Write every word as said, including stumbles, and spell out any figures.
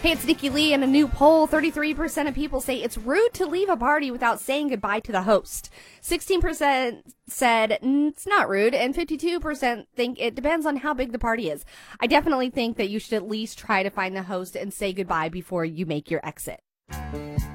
Hey, it's Nikki Lee. In a new poll, thirty-three percent of people say it's rude to leave a party without saying goodbye to the host. sixteen percent said mm, it's not rude, and fifty-two percent think it depends on how big the party is. I definitely think that you should at least try to find the host and say goodbye before you make your exit.